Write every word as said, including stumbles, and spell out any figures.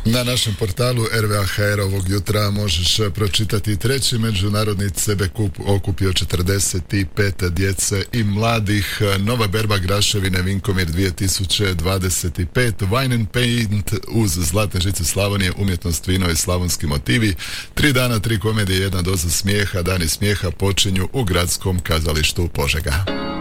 Na našem portalu R V A H R ovog jutra možeš pročitati treći međunarodni C B kup okupio četrdeset pet djece i mladih. Nova berba Graševine Vinkomir dvije tisuće dvadeset pet, Wine and Paint uz Zlatne žice Slavonije, umjetnost, vino i slavonski motivi. Tri dana, tri komedije, jedna doza smijeha. Dani smijeha počinju u Gradskom kazalištu Požega.